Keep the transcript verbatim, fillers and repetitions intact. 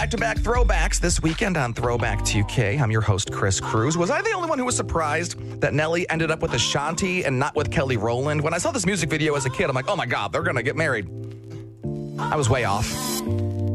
Back-to-back throwbacks this weekend on Throwback two K. I'm your host, Chris Cruz. Was I the only one who was surprised that Nelly ended up with Ashanti and not with Kelly Rowland? When I saw this music video as a kid, I'm like, oh my God, they're going to get married. I was way off.